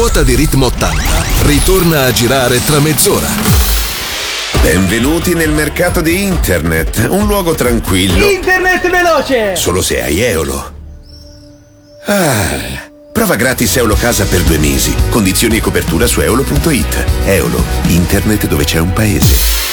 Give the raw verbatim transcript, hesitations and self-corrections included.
ruota di Ritmo ottanta ritorna a girare tra mezz'ora. Benvenuti nel mercato di internet, un luogo tranquillo. Internet veloce! Solo se hai Eolo. Ah, prova gratis Eolo Casa per due mesi. Condizioni e copertura su eolo punto it. Eolo, internet dove c'è un paese.